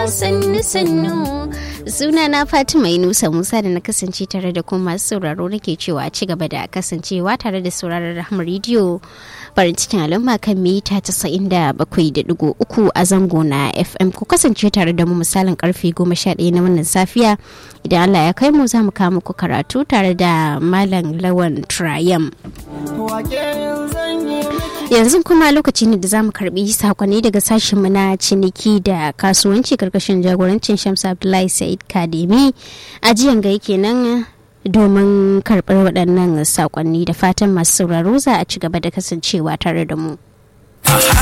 sannu suna na Fatima Inusa Musa da na kasance tare da kuma masu sauraro nake cewa ci gaba da kasancewa tare da sauraron Rahama Radio farin cikin al'umma kan mita 97.3 a zango na FM. Ku kasance tare da mu misalin karfe 11 na wannan safiya, idan Allah ya kai mu za mu kawo muku karatu tare da Malam Lawan Trayam. Yanzu kuma lokaci ne da za mu karbi sakonni daga sashenmu na ciniki da kasuwanci karkashin jagorancin Shamsu Abdullahi Said Kademi. Ajiyan ga yake nan domin karɓar waɗannan sakonni da fatan masu sauraro za a ci gaba da kasancewa tare da mu.